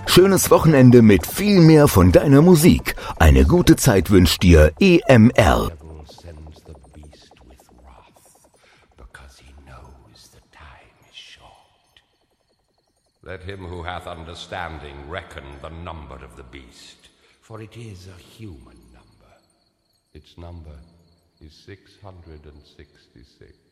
schönes Wochenende mit viel mehr von deiner Musik. Eine gute Zeit wünscht dir EMR. Let him who hath understanding reckon the number of the beast, for it is a human number. Its number is 666.